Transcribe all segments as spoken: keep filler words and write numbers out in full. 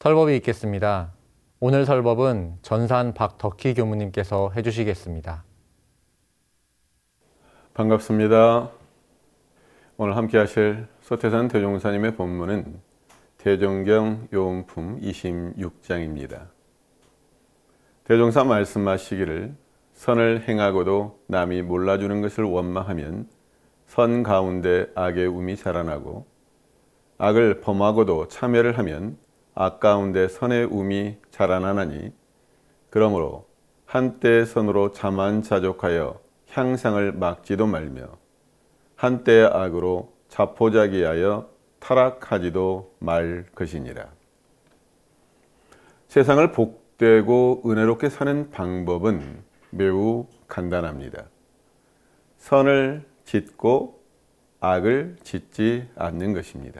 설법이 있겠습니다. 오늘 설법은 전산 박덕희 교무님께서 해주시겠습니다. 반갑습니다. 오늘 함께 하실 소태산 대종사님의 본문은 대종경 요음품 이십육 장입니다. 대종사 말씀하시기를 선을 행하고도 남이 몰라주는 것을 원망하면 선 가운데 악의 움이 자라나고 악을 범하고도 참회를 하면 악 가운데 선의 움이 자라나나니 그러므로 한때의 선으로 자만자족하여 향상을 막지도 말며 한때의 악으로 자포자기하여 타락하지도 말 것이니라. 세상을 복되고 은혜롭게 사는 방법은 매우 간단합니다. 선을 짓고 악을 짓지 않는 것입니다.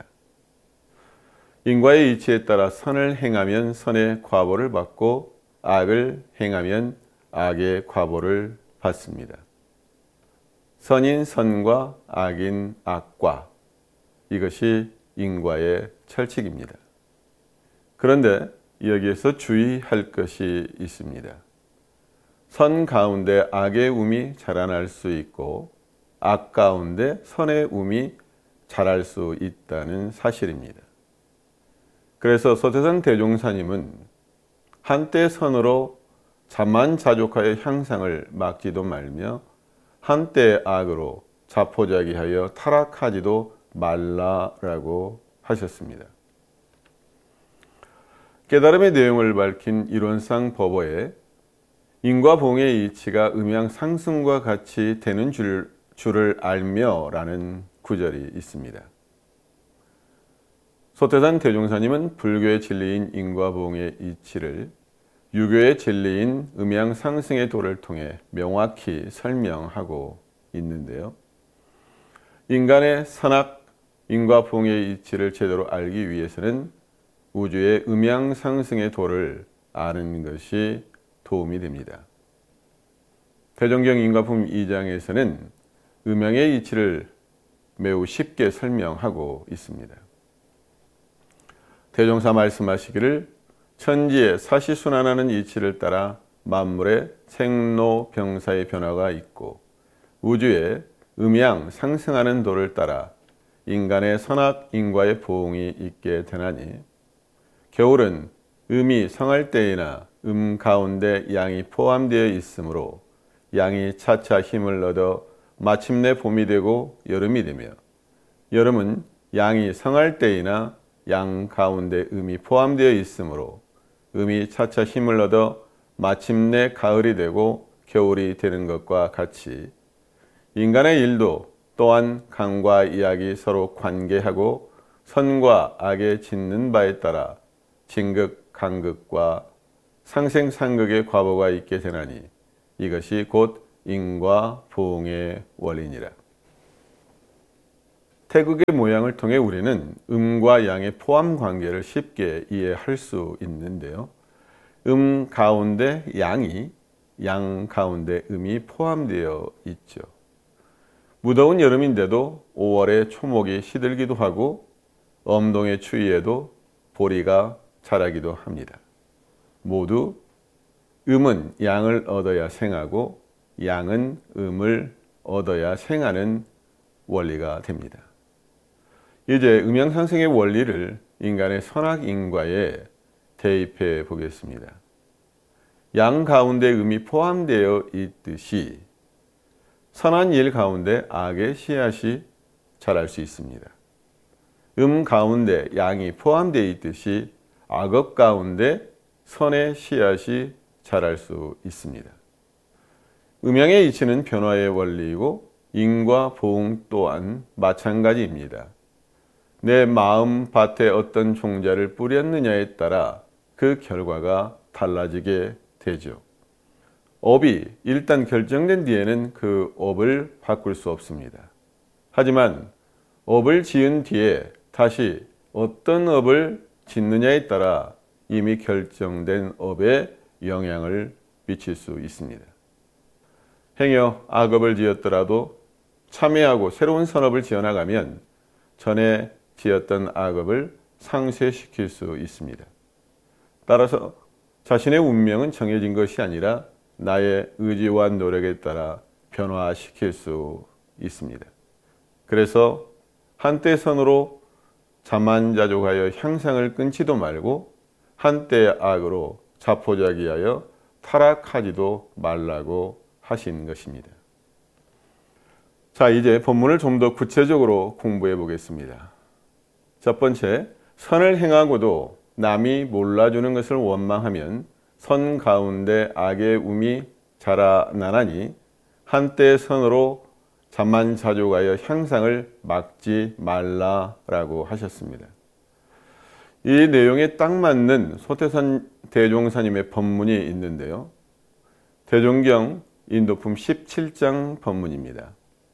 인과의 이치에 따라 선을 행하면 선의 과보를 받고 악을 행하면 악의 과보를 받습니다. 선인 선과 악인 악과, 이것이 인과의 철칙입니다. 그런데 여기에서 주의할 것이 있습니다. 선 가운데 악의 움이 자라날 수 있고 악 가운데 선의 움이 자랄 수 있다는 사실입니다. 그래서 소태산 대종사님은 한때 선으로 자만자족하여 향상을 막지도 말며 한때 악으로 자포자기하여 타락하지도 말라라고 하셨습니다. 깨달음의 내용을 밝힌 이론상 법어에 인과 봉의 이치가 음양 상승과 같이 되는 줄, 줄을 알며 라는 구절이 있습니다. 소태산 대종사님은 불교의 진리인 인과 봉의 이치를 유교의 진리인 음양 상승의 도를 통해 명확히 설명하고 있는데요. 인간의 선악, 인과 봉의 이치를 제대로 알기 위해서는 우주의 음양 상승의 도를 아는 것이 도움이 됩니다. 대종경 인과품 이 장에서는 음양의 이치를 매우 쉽게 설명하고 있습니다. 대종사 말씀하시기를 천지의 사시순환하는 이치를 따라 만물의 생로병사의 변화가 있고 우주의 음양 상승하는 도를 따라 인간의 선악 인과의 보응이 있게 되나니 겨울은 음이 성할 때이나 음 가운데 양이 포함되어 있으므로 양이 차차 힘을 얻어 마침내 봄이 되고 여름이 되며 여름은 양이 성할 때이나 양 가운데 음이 포함되어 있으므로 음이 차차 힘을 얻어 마침내 가을이 되고 겨울이 되는 것과 같이 인간의 일도 또한 강과 약이 서로 관계하고 선과 악에 짓는 바에 따라 진극, 간극과 상생상극의 과보가 있게 되나니 이것이 곧 인과 보응의 원리니라. 태극의 모양을 통해 우리는 음과 양의 포함 관계를 쉽게 이해할 수 있는데요. 음 가운데 양이, 양 가운데 음이 포함되어 있죠. 무더운 여름인데도 오월에 초목이 시들기도 하고 엄동의 추위에도 보리가 자라기도 합니다. 모두 음은 양을 얻어야 생하고 양은 음을 얻어야 생하는 원리가 됩니다. 이제 음양상승의 원리를 인간의 선악인과에 대입해 보겠습니다. 양 가운데 음이 포함되어 있듯이 선한 일 가운데 악의 씨앗이 자랄 수 있습니다. 음 가운데 양이 포함되어 있듯이 악업 가운데 선의 씨앗이 자랄 수 있습니다. 음양의 이치는 변화의 원리이고 인과 보응 또한 마찬가지입니다. 내 마음 밭에 어떤 종자를 뿌렸느냐에 따라 그 결과가 달라지게 되죠. 업이 일단 결정된 뒤에는 그 업을 바꿀 수 없습니다. 하지만 업을 지은 뒤에 다시 어떤 업을 짓느냐에 따라 이미 결정된 업에 영향을 미칠 수 있습니다. 행여 악업을 지었더라도 참회하고 새로운 선업을 지어나가면 전에 지었던 악업을 상쇄시킬 수 있습니다. 따라서 자신의 운명은 정해진 것이 아니라 나의 의지와 노력에 따라 변화시킬 수 있습니다. 그래서 한때 선으로 자만자족하여 향상을 끊지도 말고 한때 악으로 자포자기하여 타락하지도 말라고 하신 것입니다. 자, 이제 본문을 좀 더 구체적으로 공부해 보겠습니다. 첫 번째, 선을 행하고도 남이 몰라주는 것을 원망하면 선 가운데 악의 움이 자라나나니 한때 선으로 자만자족하여 향상을 막지 말라라고 하셨습니다. 이 내용에 딱 맞는 소태산 대종사님의 법문이 있는데요. 대종경 인도품 십칠 장 법문입니다.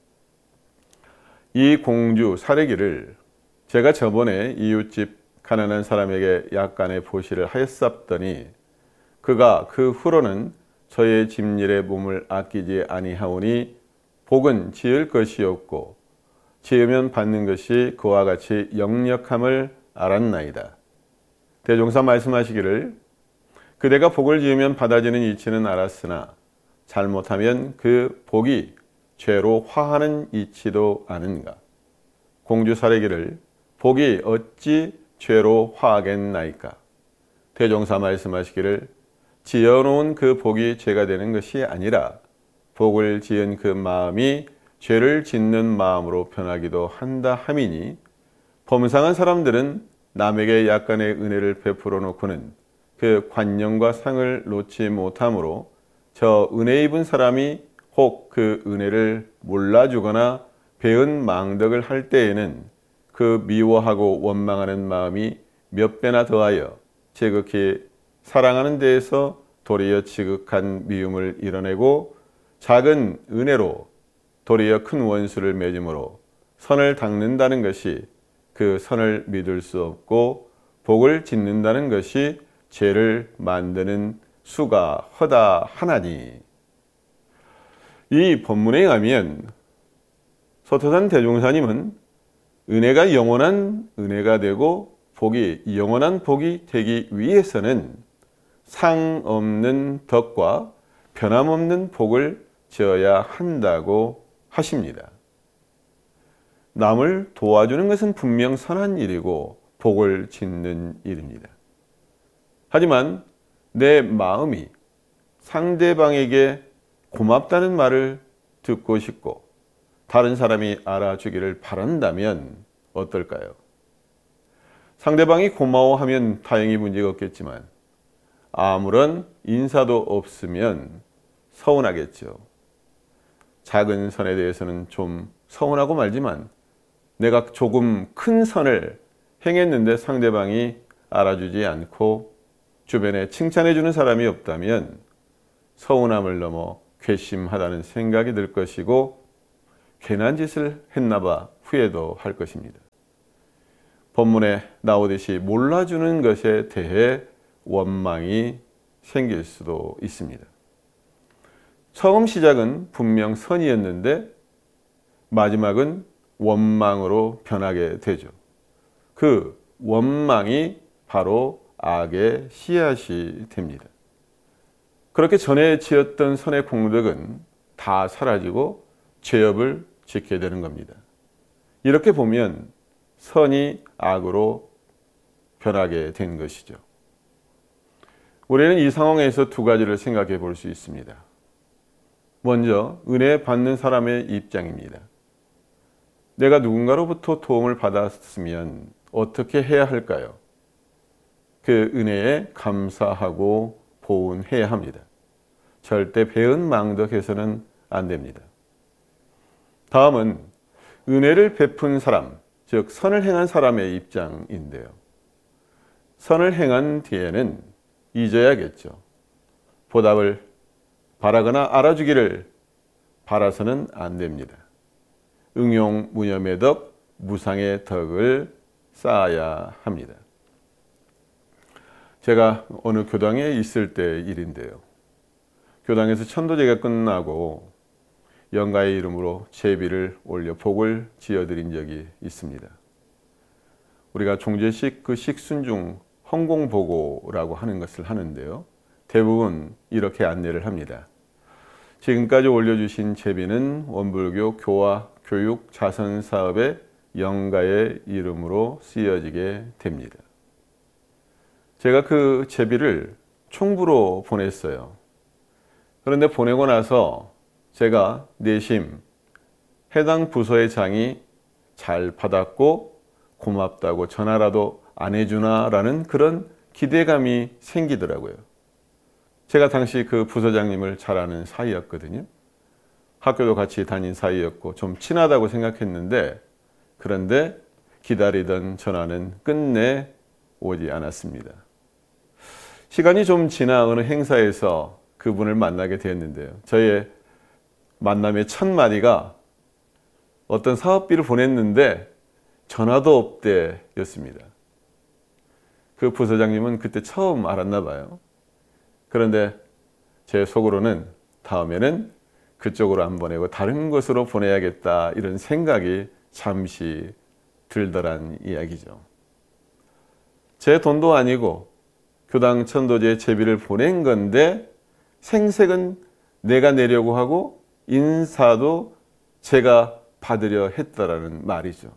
이 공주 사례기를 제가 저번에 이웃집 가난한 사람에게 약간의 보시를 하였사옵더니 그가 그 후로는 저의 집일에 몸을 아끼지 아니하오니 복은 지을 것이 없고 지으면 받는 것이 그와 같이 역력함을 알았나이다. 대종사 말씀하시기를 그대가 복을 지으면 받아지는 이치는 알았으나 잘못하면 그 복이 죄로 화하는 이치도 아는가. 공주 사례기를 복이 어찌 죄로 화하겠나이까. 대종사 말씀하시기를 지어놓은 그 복이 죄가 되는 것이 아니라 복을 지은 그 마음이 죄를 짓는 마음으로 변하기도 한다 함이니 범상한 사람들은 남에게 약간의 은혜를 베풀어 놓고는 그 관념과 상을 놓지 못하므로 저 은혜 입은 사람이 혹 그 은혜를 몰라주거나 배은 망덕을 할 때에는 그 미워하고 원망하는 마음이 몇 배나 더하여 지극히 사랑하는 데에서 도리어 지극한 미움을 이뤄내고 작은 은혜로 도리어 큰 원수를 맺음으로 선을 닦는다는 것이 그 선을 믿을 수 없고 복을 짓는다는 것이 죄를 만드는 수가 허다하나니. 이 본문에 의하면 소태산 대종사님은 은혜가 영원한 은혜가 되고 복이 영원한 복이 되기 위해서는 상 없는 덕과 변함없는 복을 지어야 한다고 하십니다. 남을 도와주는 것은 분명 선한 일이고 복을 짓는 일입니다. 하지만 내 마음이 상대방에게 고맙다는 말을 듣고 싶고 다른 사람이 알아주기를 바란다면 어떨까요? 상대방이 고마워하면 다행히 문제가 없겠지만 아무런 인사도 없으면 서운하겠죠. 작은 선에 대해서는 좀 서운하고 말지만 내가 조금 큰 선을 행했는데 상대방이 알아주지 않고 주변에 칭찬해주는 사람이 없다면 서운함을 넘어 괘씸하다는 생각이 들 것이고 괜한 짓을 했나봐 후회도 할 것입니다. 본문에 나오듯이 몰라주는 것에 대해 원망이 생길 수도 있습니다. 처음 시작은 분명 선이었는데 마지막은 원망으로 변하게 되죠. 그 원망이 바로 악의 씨앗이 됩니다. 그렇게 전에 지었던 선의 공덕은 다 사라지고 죄업을 짓게 되는 겁니다. 이렇게 보면 선이 악으로 변하게 된 것이죠. 우리는 이 상황에서 두 가지를 생각해 볼 수 있습니다. 먼저 은혜 받는 사람의 입장입니다. 내가 누군가로부터 도움을 받았으면 어떻게 해야 할까요? 그 은혜에 감사하고 보은해야 합니다. 절대 배은망덕해서는 안 됩니다. 다음은 은혜를 베푼 사람, 즉 선을 행한 사람의 입장인데요. 선을 행한 뒤에는 잊어야겠죠. 보답을 바라거나 알아주기를 바라서는 안 됩니다. 응용 무념의 덕, 무상의 덕을 쌓아야 합니다. 제가 어느 교당에 있을 때 일인데요. 교당에서 천도제가 끝나고 영가의 이름으로 제비를 올려 복을 지어드린 적이 있습니다. 우리가 종제식 그 식순 중 헌공보고라고 하는 것을 하는데요. 대부분 이렇게 안내를 합니다. 지금까지 올려주신 제비는 원불교 교화, 교육, 자선 사업의 영가의 이름으로 쓰여지게 됩니다. 제가 그 제비를 총부로 보냈어요. 그런데 보내고 나서 제가 내심 해당 부서의 장이 잘 받았고 고맙다고 전화라도 안 해주나라는 그런 기대감이 생기더라고요. 제가 당시 그 부서장님을 잘 아는 사이였거든요. 학교도 같이 다닌 사이였고 좀 친하다고 생각했는데, 그런데 기다리던 전화는 끝내 오지 않았습니다. 시간이 좀 지나 어느 행사에서 그분을 만나게 되었는데요. 저의 만남의 첫 마디가 어떤 사업비를 보냈는데 전화도 없대 였습니다. 그 부서장님은 그때 처음 알았나 봐요. 그런데 제 속으로는 다음에는 그쪽으로 안 보내고 다른 곳으로 보내야겠다, 이런 생각이 잠시 들더란 이야기죠. 제 돈도 아니고 교당 천도제 제비를 보낸 건데 생색은 내가 내려고 하고 인사도 제가 받으려 했다라는 말이죠.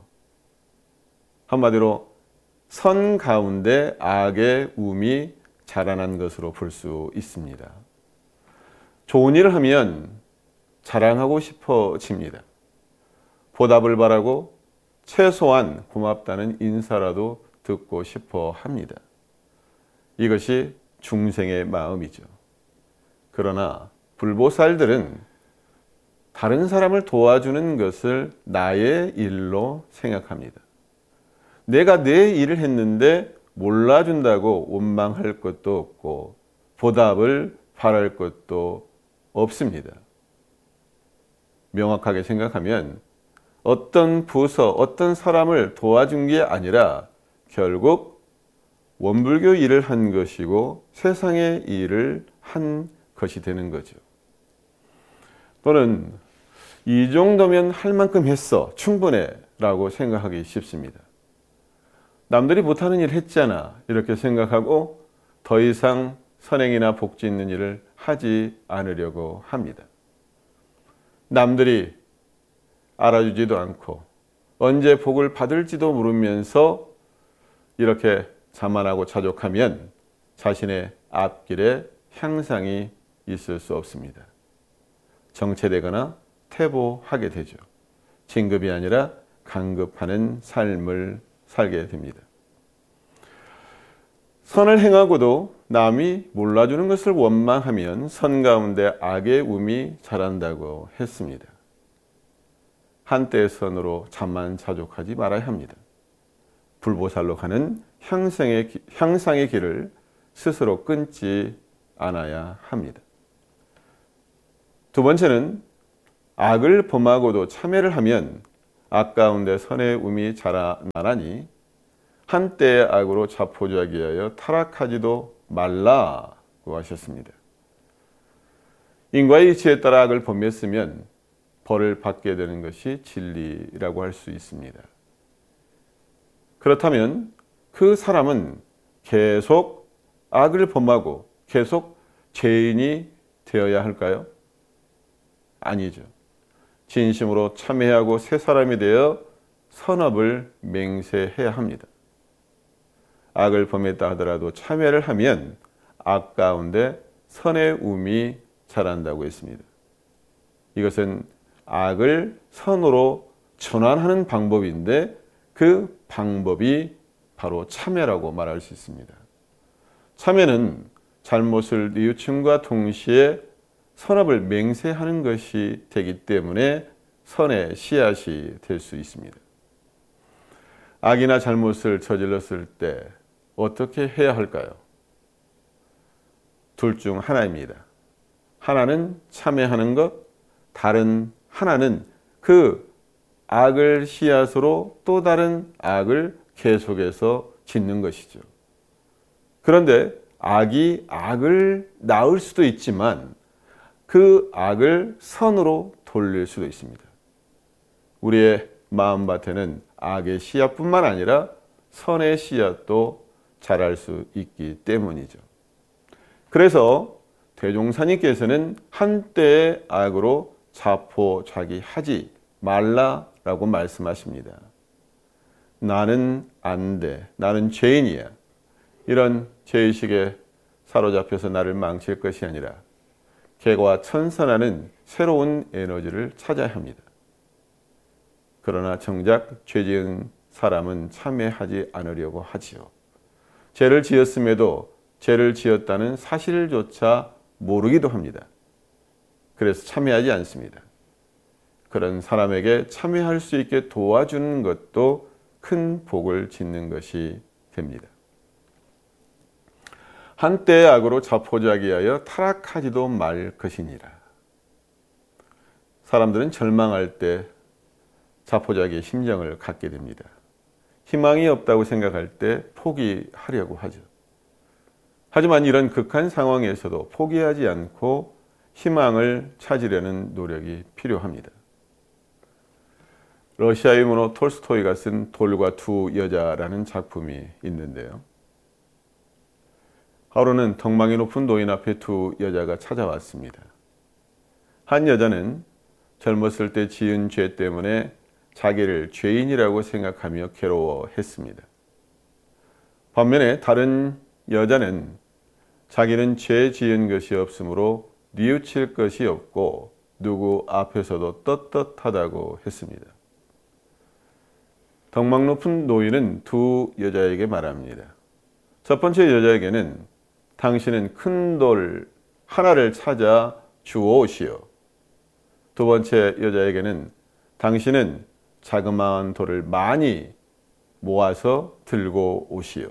한마디로 선 가운데 악의 움이 자라난 것으로 볼 수 있습니다. 좋은 일을 하면 자랑하고 싶어집니다. 보답을 바라고 최소한 고맙다는 인사라도 듣고 싶어 합니다. 이것이 중생의 마음이죠. 그러나 불보살들은 다른 사람을 도와주는 것을 나의 일로 생각합니다. 내가 내 일을 했는데 몰라준다고 원망할 것도 없고 보답을 바랄 것도 없습니다. 명확하게 생각하면 어떤 부서, 어떤 사람을 도와준 게 아니라 결국 원불교 일을 한 것이고 세상의 일을 한 것이 되는 거죠. 또는 이 정도면 할 만큼 했어, 충분해 라고 생각하기 쉽습니다. 남들이 못하는 일 했잖아, 이렇게 생각하고 더 이상 선행이나 복지 있는 일을 하지 않으려고 합니다. 남들이 알아주지도 않고 언제 복을 받을지도 모르면서 이렇게 자만하고 자족하면 자신의 앞길에 향상이 있을 수 없습니다. 정체되거나 퇴보하게 되죠. 진급이 아니라 강급하는 삶을 살게 됩니다. 선을 행하고도 남이 몰라주는 것을 원망하면 선 가운데 악의 움이 자란다고 했습니다. 한때의 선으로 자만자족하지 말아야 합니다. 불보살로 가는 향상의, 향상의 길을 스스로 끊지 않아야 합니다. 두 번째는 악을 범하고도 참회를 하면 악 가운데 선의 움이 자라나니 한때의 악으로 자포자기하여 타락하지도 말라고 하셨습니다. 인과의 이치에 따라 악을 범했으면 벌을 받게 되는 것이 진리라고 할 수 있습니다. 그렇다면 그 사람은 계속 악을 범하고 계속 죄인이 되어야 할까요? 아니죠. 진심으로 참회하고 새 사람이 되어 선업을 맹세해야 합니다. 악을 범했다 하더라도 참회를 하면 악 가운데 선의 움이 자란다고 했습니다. 이것은 악을 선으로 전환하는 방법인데 그 방법이 바로 참회라고 말할 수 있습니다. 참회는 잘못을 뉘우침과 동시에 선업을 맹세하는 것이 되기 때문에 선의 씨앗이 될 수 있습니다. 악이나 잘못을 저질렀을 때 어떻게 해야 할까요? 둘 중 하나입니다. 하나는 참회하는 것, 다른 하나는 그 악을 씨앗으로 또 다른 악을 계속해서 짓는 것이죠. 그런데 악이 악을 낳을 수도 있지만 그 악을 선으로 돌릴 수도 있습니다. 우리의 마음밭에는 악의 씨앗뿐만 아니라 선의 씨앗도 잘할 수 있기 때문이죠. 그래서 대종사님께서는 한때의 악으로 자포자기하지 말라라고 말씀하십니다. 나는 안 돼. 나는 죄인이야. 이런 죄의식에 사로잡혀서 나를 망칠 것이 아니라 개과 천선하는 새로운 에너지를 찾아야 합니다. 그러나 정작 죄 지은 사람은 참회하지 않으려고 하지요. 죄를 지었음에도 죄를 지었다는 사실조차 모르기도 합니다. 그래서 참회하지 않습니다. 그런 사람에게 참회할 수 있게 도와주는 것도 큰 복을 짓는 것이 됩니다. 한때의 악으로 자포자기하여 타락하지도 말 것이니라. 사람들은 절망할 때 자포자기의 심정을 갖게 됩니다. 희망이 없다고 생각할 때 포기하려고 하죠. 하지만 이런 극한 상황에서도 포기하지 않고 희망을 찾으려는 노력이 필요합니다. 러시아의 문호 톨스토이가 쓴 돌과 두 여자라는 작품이 있는데요. 하루는 덕망이 높은 노인 앞에 두 여자가 찾아왔습니다. 한 여자는 젊었을 때 지은 죄 때문에 자기를 죄인이라고 생각하며 괴로워했습니다. 반면에 다른 여자는 자기는 죄 지은 것이 없으므로 뉘우칠 것이 없고 누구 앞에서도 떳떳하다고 했습니다. 덕망 높은 노인은 두 여자에게 말합니다. 첫 번째 여자에게는 당신은 큰 돌 하나를 찾아 주오시오. 두 번째 여자에게는 당신은 자그마한 돌을 많이 모아서 들고 오시오.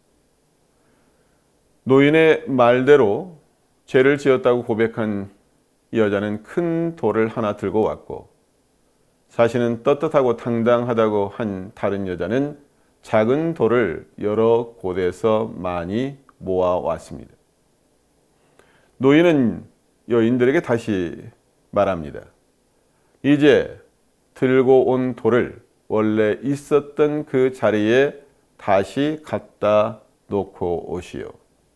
노인의 말대로 죄를 지었다고 고백한 여자는 큰 돌을 하나 들고 왔고, 자신은 떳떳하고 당당하다고 한 다른 여자는 작은 돌을 여러 곳에서 많이 모아왔습니다. 노인은 여인들에게 다시 말합니다. 이제 들고 온 돌을 원래 있었던 그 자리에 다시 갖다 놓고 오시오.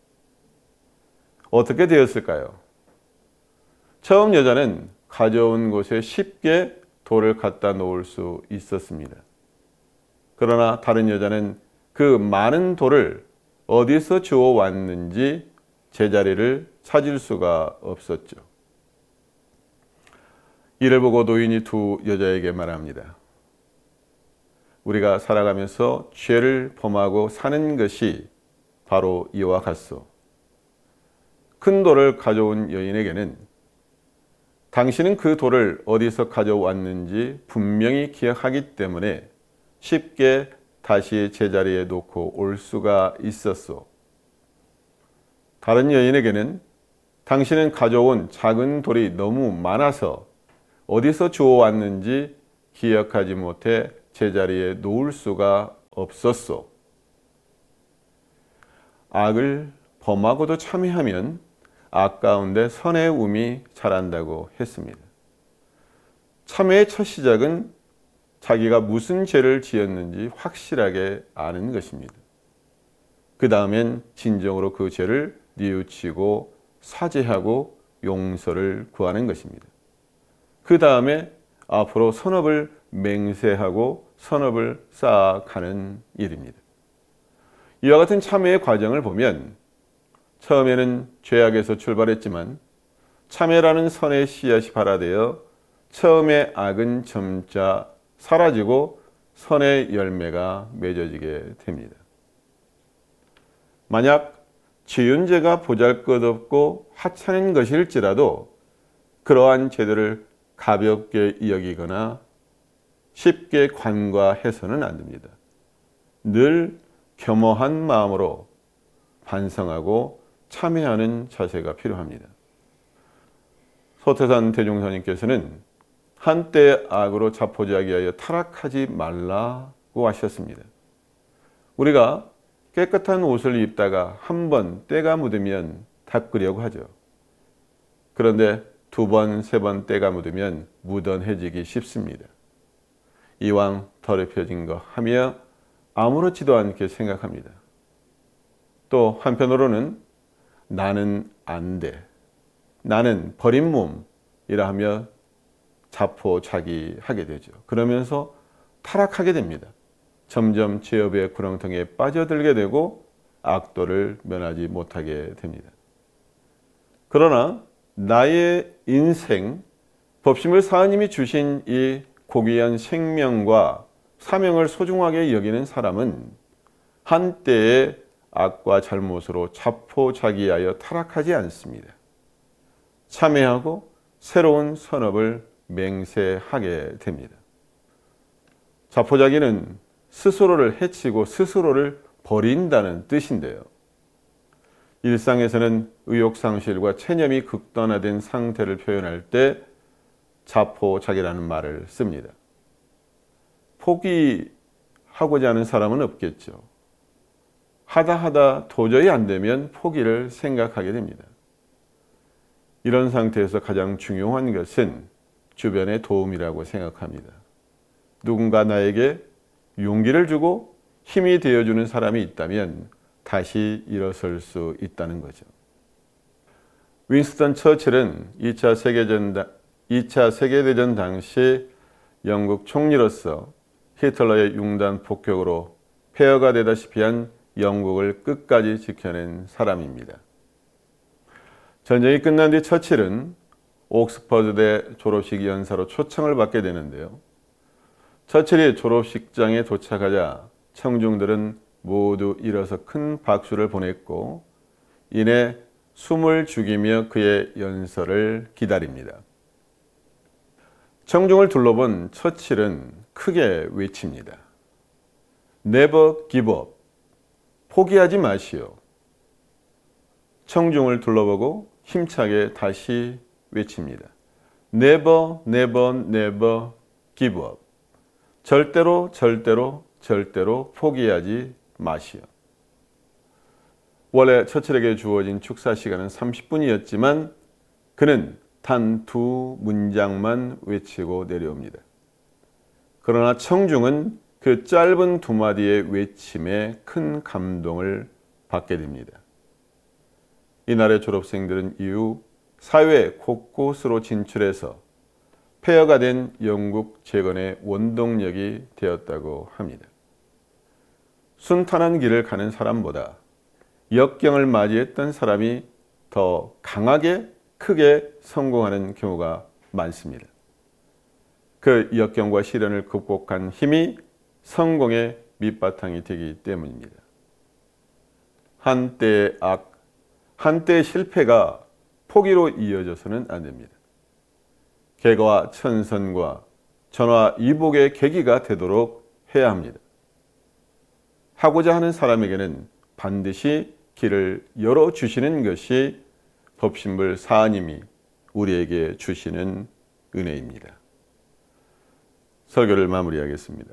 어떻게 되었을까요? 처음 여자는 가져온 곳에 쉽게 돌을 갖다 놓을 수 있었습니다. 그러나 다른 여자는 그 많은 돌을 어디서 주워 왔는지 제자리를 찾을 수가 없었죠. 이를 보고 노인이 두 여자에게 말합니다. 우리가 살아가면서 죄를 범하고 사는 것이 바로 이와 같소. 큰 돌을 가져온 여인에게는 당신은 그 돌을 어디서 가져왔는지 분명히 기억하기 때문에 쉽게 다시 제자리에 놓고 올 수가 있었소. 다른 여인에게는 당신은 가져온 작은 돌이 너무 많아서 어디서 주워왔는지 기억하지 못해 제자리에 놓을 수가 없었소. 악을 범하고도 참회하면 악 가운데 선의 움이 자란다고 했습니다. 참회의 첫 시작은 자기가 무슨 죄를 지었는지 확실하게 아는 것입니다. 그 다음엔 진정으로 그 죄를 뉘우치고 사죄하고 용서를 구하는 것입니다. 그 다음에 앞으로 선업을 맹세하고 선업을 쌓아가는 일입니다. 이와 같은 참회의 과정을 보면 처음에는 죄악에서 출발했지만 참회라는 선의 씨앗이 발화되어 처음의 악은 점차 사라지고 선의 열매가 맺어지게 됩니다. 만약 지은 죄가 보잘것없고 하찮은 것일지라도 그러한 죄들을 가볍게 여기거나 쉽게 간과해서는 안 됩니다. 늘 겸허한 마음으로 반성하고 참회하는 자세가 필요합니다. 소태산 대종사님께서는 한때 악으로 자포자기하여 타락하지 말라고 하셨습니다. 우리가 깨끗한 옷을 입다가 한 번 때가 묻으면 닦으려고 하죠. 그런데 두 번, 세 번 때가 묻으면 무던해지기 쉽습니다. 이왕 더럽혀진 거 하며 아무렇지도 않게 생각합니다. 또 한편으로는 나는 안 돼, 나는 버린 몸이라 하며 자포자기하게 되죠. 그러면서 타락하게 됩니다. 점점 죄업의 구렁텅이에 빠져들게 되고 악도를 면하지 못하게 됩니다. 그러나 나의 인생, 법심을 사하님이 주신 이 고귀한 생명과 사명을 소중하게 여기는 사람은 한때의 악과 잘못으로 자포자기하여 타락하지 않습니다. 참회하고 새로운 선업을 맹세하게 됩니다. 자포자기는 스스로를 해치고 스스로를 버린다는 뜻인데요. 일상에서는 의욕상실과 체념이 극단화된 상태를 표현할 때 자포자기라는 말을 씁니다. 포기하고자 하는 사람은 없겠죠. 하다 하다 도저히 안 되면 포기를 생각하게 됩니다. 이런 상태에서 가장 중요한 것은 주변의 도움이라고 생각합니다. 누군가 나에게 용기를 주고 힘이 되어주는 사람이 있다면 다시 일어설 수 있다는 거죠. 윈스턴 처칠은 이 차 세계전, 이 차 세계대전 당시 영국 총리로서 히틀러의 융단 폭격으로 폐허가 되다시피 한 영국을 끝까지 지켜낸 사람입니다. 전쟁이 끝난 뒤 처칠은 옥스퍼드대 졸업식 연사로 초청을 받게 되는데요. 처칠이 졸업식장에 도착하자 청중들은 모두 일어서 큰 박수를 보냈고 이내 숨을 죽이며 그의 연설을 기다립니다. 청중을 둘러본 처칠은 크게 외칩니다. Never give up. 포기하지 마시오. 청중을 둘러보고 힘차게 다시 외칩니다. Never, never, never give up. 절대로, 절대로, 절대로 포기하지 마시오. 원래 처칠에게 주어진 축사 시간은 삼십 분이었지만 그는 단 두 문장만 외치고 내려옵니다. 그러나 청중은 그 짧은 두 마디의 외침에 큰 감동을 받게 됩니다. 이날의 졸업생들은 이후 사회 곳곳으로 진출해서 폐허가 된 영국 재건의 원동력이 되었다고 합니다. 순탄한 길을 가는 사람보다 역경을 맞이했던 사람이 더 강하게 크게 성공하는 경우가 많습니다. 그 역경과 시련을 극복한 힘이 성공의 밑바탕이 되기 때문입니다. 한때의 악, 한때의 실패가 포기로 이어져서는 안 됩니다. 개과 천선과 전화위복의 계기가 되도록 해야 합니다. 하고자 하는 사람에게는 반드시 길을 열어주시는 것이 법신불 사하님이 우리에게 주시는 은혜입니다. 설교를 마무리하겠습니다.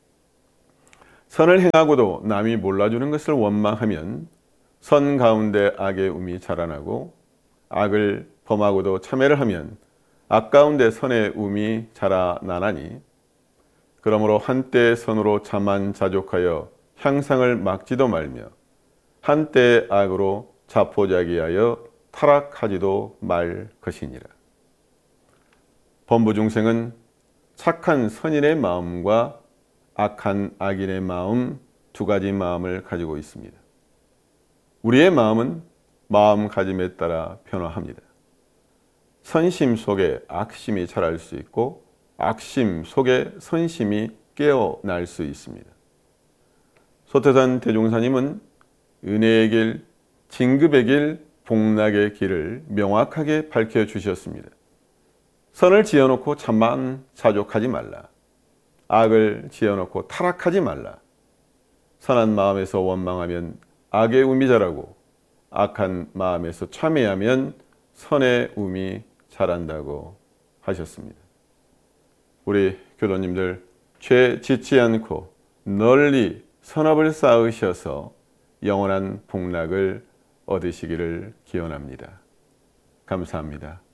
선을 행하고도 남이 몰라주는 것을 원망하면 선 가운데 악의 움이 자라나고 악을 범하고도 참회를 하면 악 가운데 선의 움이 자라나나니 그러므로 한때의 선으로 자만자족하여 향상을 막지도 말며 한때의 악으로 자포자기하여 타락하지도 말 것이니라. 범부중생은 착한 선인의 마음과 악한 악인의 마음 두 가지 마음을 가지고 있습니다. 우리의 마음은 마음가짐에 따라 변화합니다. 선심 속에 악심이 자랄 수 있고 악심 속에 선심이 깨어날 수 있습니다. 소태산 대종사님은 은혜의 길, 진급의 길, 복락의 길을 명확하게 밝혀주셨습니다. 선을 지어놓고 자만자족하지 말라. 악을 지어놓고 타락하지 말라. 선한 마음에서 원망하면 악의 움이 자라고 악한 마음에서 참회하면 선의 움이 자란다고 하셨습니다. 우리 교도님들 죄 짓지 않고 널리 선업을 쌓으셔서 영원한 복락을 얻으시기를 기원합니다. 감사합니다.